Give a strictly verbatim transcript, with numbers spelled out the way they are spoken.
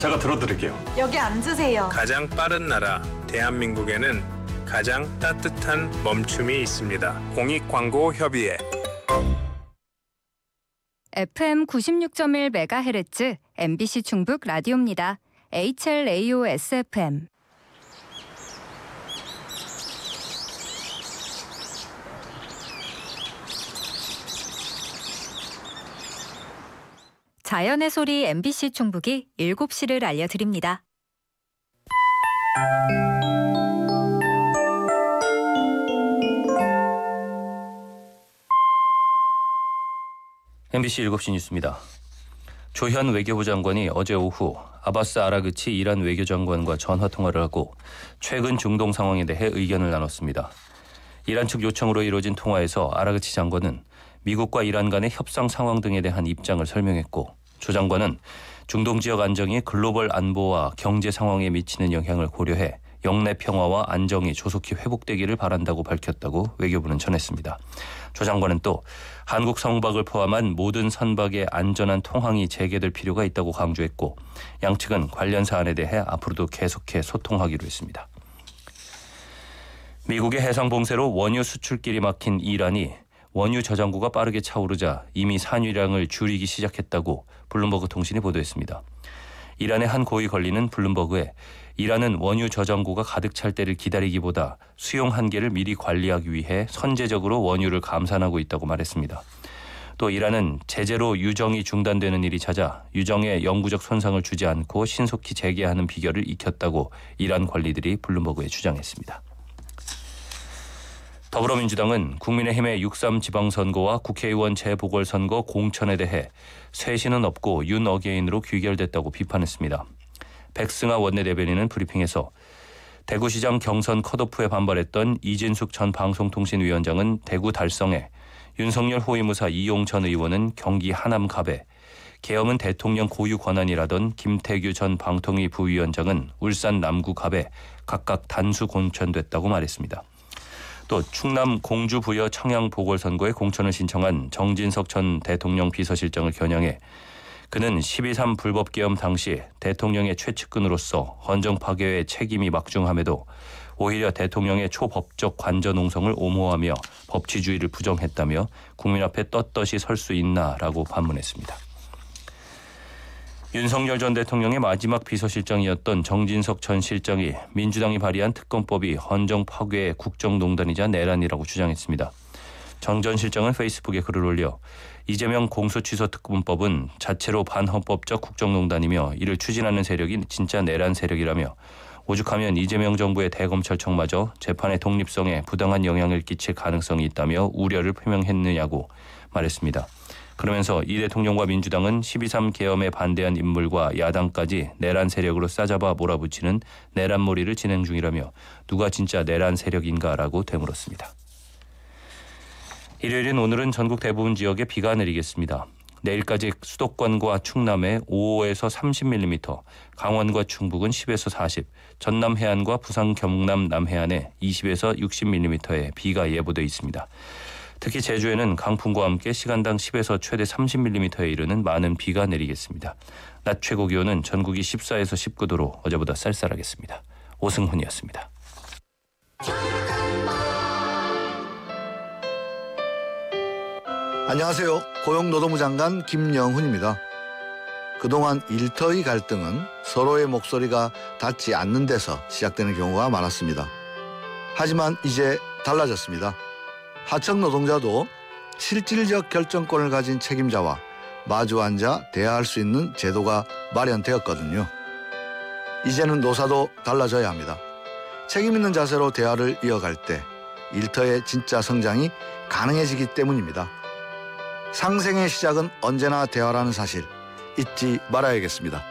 제가 들어드릴게요. 여기 앉으세요. 가장 빠른 나라 대한민국에는 가장 따뜻한 멈춤이 있습니다. 공익광고협의회. 에프엠 구십육 점 일 메가헤르츠 엠비씨 충북 라디오입니다. 에이치엘에이오에스에프엠. 자연의 소리 엠비씨 충북이 일곱 시를 알려드립니다. 엠비씨 일곱 시 뉴스입니다. 조현 외교부 장관이 어제 오후 아바스 아라그치 이란 외교장관과 전화통화를 하고 최근 중동 상황에 대해 의견을 나눴습니다. 이란 측 요청으로 이루어진 통화에서 아라그치 장관은 미국과 이란 간의 협상 상황 등에 대한 입장을 설명했고, 조 장관은 중동 지역 안정이 글로벌 안보와 경제 상황에 미치는 영향을 고려해 영내 평화와 안정이 조속히 회복되기를 바란다고 밝혔다고 외교부는 전했습니다. 조 장관은 또 한국 선박을 포함한 모든 선박의 안전한 통항이 재개될 필요가 있다고 강조했고, 양측은 관련 사안에 대해 앞으로도 계속해 소통하기로 했습니다. 미국의 해상 봉쇄로 원유 수출길이 막힌 이란이 원유 저장고가 빠르게 차오르자 이미 산유량을 줄이기 시작했다고 블룸버그 통신이 보도했습니다. 이란의 한 고위 관리는 블룸버그에 이란은 원유 저장고가 가득 찰 때를 기다리기보다 수용 한계를 미리 관리하기 위해 선제적으로 원유를 감산하고 있다고 말했습니다. 또 이란은 제재로 유정이 중단되는 일이 잦아 유정에 영구적 손상을 주지 않고 신속히 재개하는 비결을 익혔다고 이란 관리들이 블룸버그에 주장했습니다. 더불어민주당은 국민의힘의 육삼 지방선거와 국회의원 재보궐선거 공천에 대해 쇄신은 없고 윤 어게인으로 귀결됐다고 비판했습니다. 백승하 원내대변인은 브리핑에서 대구시장 경선 컷오프에 반발했던 이진숙 전 방송통신위원장은 대구 달성에, 윤석열 호위무사 이용 전 의원은 경기 하남 갑에, 계엄은 대통령 고유 권한이라던 김태규 전 방통위 부위원장은 울산 남구 갑에 각각 단수 공천됐다고 말했습니다. 또 충남 공주 부여 청양 보궐선거에 공천을 신청한 정진석 전 대통령 비서실장을 겨냥해 그는 십이 삼 불법계엄 당시 대통령의 최측근으로서 헌정 파괴의 책임이 막중함에도 오히려 대통령의 초법적 관저 농성을 옹호하며 법치주의를 부정했다며 국민 앞에 떳떳이 설 수 있나라고 반문했습니다. 윤석열 전 대통령의 마지막 비서실장이었던 정진석 전 실장이 민주당이 발의한 특검법이 헌정 파괴의 국정농단이자 내란이라고 주장했습니다. 정 전 실장은 페이스북에 글을 올려 이재명 공소취소 특검법은 자체로 반헌법적 국정농단이며 이를 추진하는 세력이 진짜 내란 세력이라며, 오죽하면 이재명 정부의 대검찰청마저 재판의 독립성에 부당한 영향을 끼칠 가능성이 있다며 우려를 표명했느냐고 말했습니다. 그러면서 이 대통령과 민주당은 십이 삼 계엄에 반대한 인물과 야당까지 내란 세력으로 싸잡아 몰아붙이는 내란몰이를 진행 중이라며 누가 진짜 내란 세력인가라고 되물었습니다. 일요일인 오늘은 전국 대부분 지역에 비가 내리겠습니다. 내일까지 수도권과 충남에 오에서 삼십 밀리미터, 강원과 충북은 십에서 사십, 전남 해안과 부산 경남 남해안에 이십에서 육십 밀리미터의 비가 예보돼 있습니다. 특히 제주에는 강풍과 함께 시간당 십에서 최대 삼십 밀리미터에 이르는 많은 비가 내리겠습니다. 낮 최고 기온은 전국이 십사에서 십구 도로 어제보다 쌀쌀하겠습니다. 오승훈이었습니다. 안녕하세요. 고용노동부 장관 김영훈입니다. 그동안 일터의 갈등은 서로의 목소리가 닿지 않는 데서 시작되는 경우가 많았습니다. 하지만 이제 달라졌습니다. 하청 노동자도 실질적 결정권을 가진 책임자와 마주 앉아 대화할 수 있는 제도가 마련되었거든요. 이제는 노사도 달라져야 합니다. 책임 있는 자세로 대화를 이어갈 때 일터의 진짜 성장이 가능해지기 때문입니다. 상생의 시작은 언제나 대화라는 사실 잊지 말아야겠습니다.